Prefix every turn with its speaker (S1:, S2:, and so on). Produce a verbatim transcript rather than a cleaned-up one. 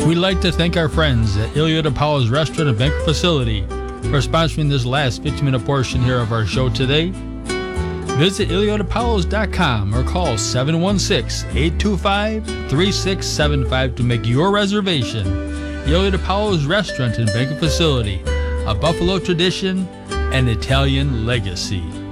S1: We'd like to thank our friends at Ilio DiPaolo's Restaurant and Banquet Facility for sponsoring this last fifteen-minute portion here of our show today. Visit ilio di paolos dot com or call seven one six, eight two five, three six seven five to make your reservation. Ilio DiPaolo's Restaurant and Banquet Facility, a Buffalo tradition and Italian legacy.